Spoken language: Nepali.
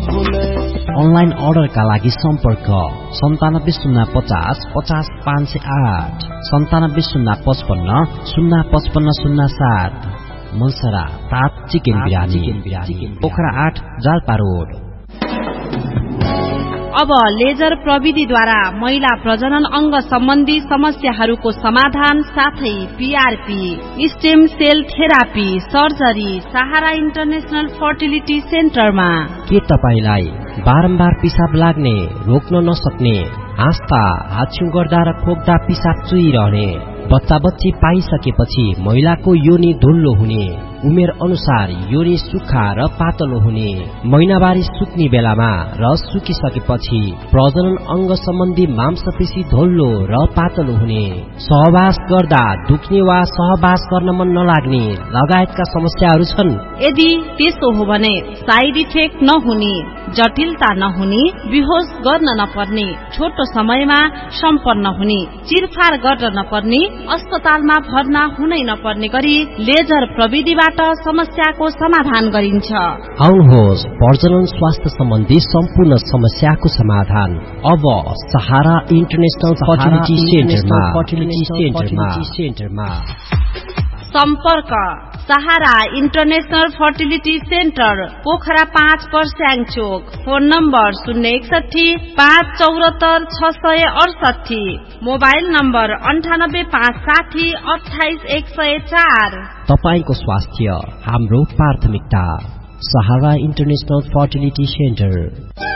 अनलाइन अर्डरका लागि सम्पर्क 9705050508 970555055007। मलसरा तात चिकन बिरानी पोखरा 8 जालपा रोड। अब लेजर प्रविधिद्वारा महिला प्रजनन अंग सम्बन्धी समस्याहरूको समाधान साथै PRP, stem sale therapy, surgery सहारा इन्टरनेशनल फर्टिलिटी सेन्टरमा। के तपाईलाई बारम्बार पिसाब लाग्ने, रोक्न नसक्ने, आस्था, हाछ्यु गर्दा र खोक्दा पिसाब चुइरहने, बच्चा बच्ची पाइसकेपछि महिलाको योनि धुल्लो हुने, उमेर अनुसार योनि सुक्खा र पातलो हुने, महिनावारी सुक्ने बेलामा र सुकिसकेपछि प्रजनन अंग सम्बन्धी मांसपेशी धोल्लो र पातलो हुने, सहवास गर्दा दुख्ने वा सहवास गर्न मन नलाग्ने लगायतका समस्याहरू छन्। यदि त्यसो हो भने साइड इफेक्ट नहुने, जटिलता नहुने, बेहोस गर्न नपर्ने, छोटो समयमा सम्पन्न हुने, चिरफार गर्न नपर्ने, अस्पतालमा भर्ना हुनै नपर्ने गरी लेजर प्रविधिबाट समस्याको समाधान गरिन्छ। आउनुहोस्, प्रजनन स्वास्थ्य सम्बन्धी सम्पूर्ण समस्याको समाधान अब सहारा इन्टरनेशनल फर्टिलिटी सेन्टरमा। सम्पर्क सहारा इन्टरनेशनल फर्टिलिटी सेन्टर, पोखरा 5 पर्स्याङ चोक। Phone number 061-574-668, mobile number 98-560-28-104। तपाईको स्वास्थ्य हाम्रो प्राथमिकता। सहारा इन्टरनेशनल फर्टिलिटी सेन्टर।